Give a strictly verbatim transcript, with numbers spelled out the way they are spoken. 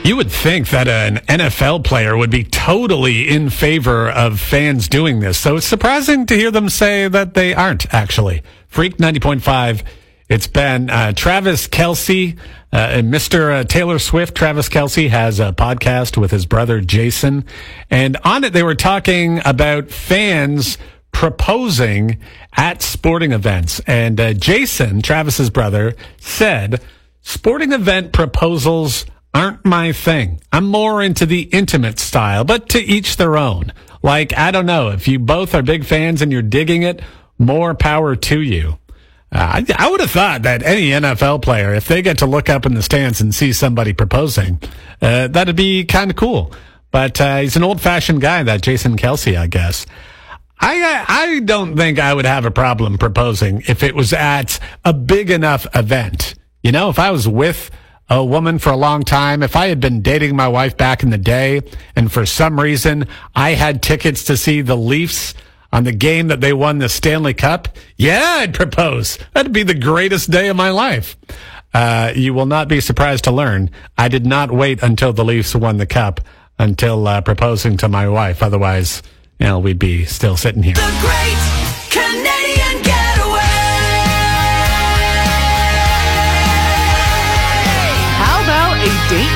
You would think that an N F L player would be totally in favor of fans doing this. So it's surprising to hear them say that they aren't, actually. Freak ninety point five. It's been uh, Travis Kelce, uh, and Mister Uh, Taylor Swift. Travis Kelce has a podcast with his brother Jason. And on it, they were talking about fans proposing at sporting events. And uh, Jason, Travis's brother, said, sporting event proposals aren't my thing. I'm more into the intimate style, but to each their own. Like, I don't know, if you both are big fans and you're digging it, more power to you. Uh, I, I would have thought that any N F L player, if they get to look up in the stands and see somebody proposing, uh, that'd be kind of cool. But uh, he's an old-fashioned guy, that Jason Kelce, I guess. I I don't think I would have a problem proposing if it was at a big enough event. You know, if I was with a woman for a long time, if I had been dating my wife back in the day, and for some reason I had tickets to see the Leafs on the game that they won the Stanley Cup, yeah, I'd propose. That'd be the greatest day of my life. Uh, you will not be surprised to learn I did not wait until the Leafs won the cup until uh, proposing to my wife. Otherwise, you know, we'd be still sitting here. The Great Canadian Getaway. How about a date